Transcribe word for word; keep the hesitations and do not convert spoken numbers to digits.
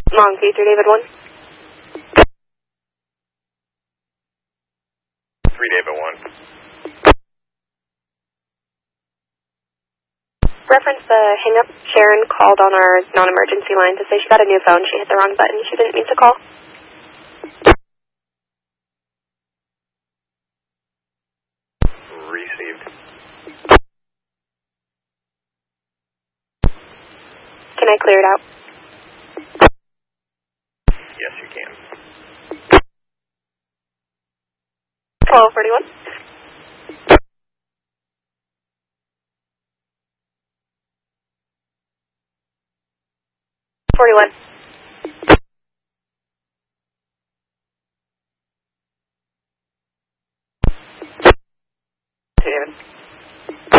Long three three David one. three David one. Reference the hang-up. Sharon called on our non-emergency line to say she got a new phone. She hit the wrong button. She didn't mean to call. Received. Can I clear it out? Yes, you can. twelve forty-one. forty-one.